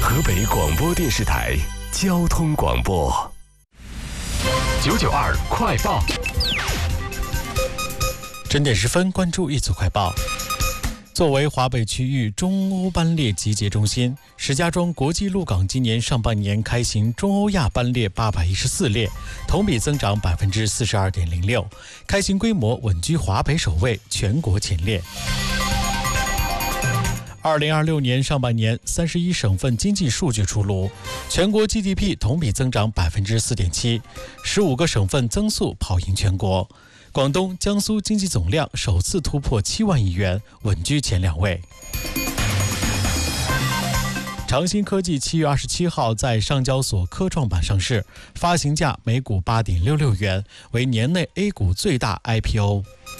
河北广播电视台交通广播992快报。 整点10分，关注一组快报。作为华北区域中欧班列集结中心，石家庄国际陆港今年上半年开行中欧亚班列814列，同比增长42.06%，开行规模稳居华北首位，全国前列。2026年上半年31省份经济数据出炉，全国 GDP 同比增长4.7%，15个省份增速跑赢全国。广东、江苏经济总量首次突破7万亿元，稳居前2位。长鑫科技7月27号在上交所科创板上市，发行价每股8.66元，为年内 A 股最大 IPO。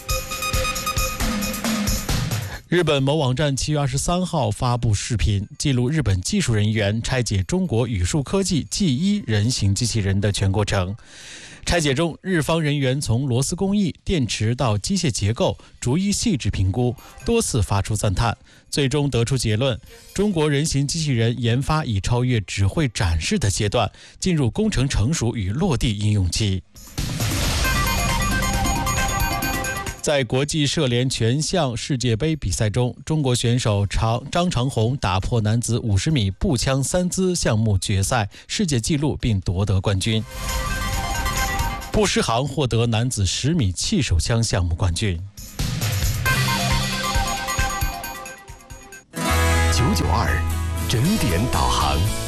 日本某网站7月23号发布视频，记录日本技术人员拆解中国宇树科技 G1 人形机器人的全过程。拆解中，日方人员从螺丝工艺、电池到机械结构逐一细致评估，多次发出赞叹，最终得出结论：中国人形机器人研发已超越只会展示的阶段，进入工程成熟与落地应用期。在国际射联全项世界杯比赛中，中国选手张长虹打破男子50米步枪3姿项目决赛世界纪录，并夺得冠军。步诗航获得男子10米气手枪项目冠军。 992整点导航。